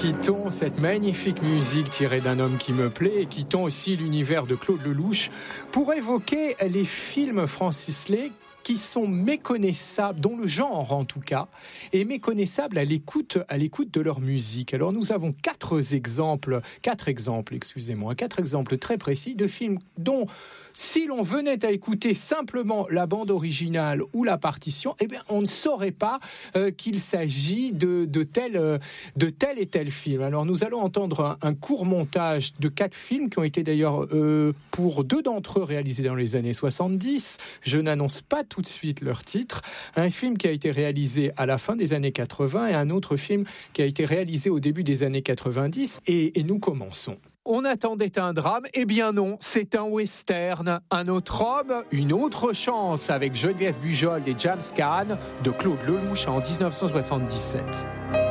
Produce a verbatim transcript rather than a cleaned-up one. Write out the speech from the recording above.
quittons cette magnifique musique tirée d'un homme qui me plaît et quittons aussi l'univers de Claude Lelouch pour évoquer les films Francis Lay qui sont méconnaissables, dont le genre en tout cas, est méconnaissable à l'écoute, à l'écoute de leur musique. Alors nous avons quatre exemples, quatre exemples, excusez-moi, quatre exemples très précis de films dont, si l'on venait à écouter simplement la bande originale ou la partition, eh bien, on ne saurait pas euh, qu'il s'agit de, de, tel, euh, de tel et tel film. Alors, nous allons entendre un, un court montage de quatre films qui ont été d'ailleurs, euh, pour deux d'entre eux, réalisés dans les années soixante-dix. Je n'annonce pas tout de suite leur titre. Un film qui a été réalisé à la fin des années quatre-vingts et un autre film qui a été réalisé au début des années quatre-vingt-dix. Et, et nous commençons. On attendait un drame, eh bien non, c'est un western. Un autre homme, une autre chance avec Geneviève Bujold et James Caan de Claude Lelouch en dix-neuf cent soixante-dix-sept.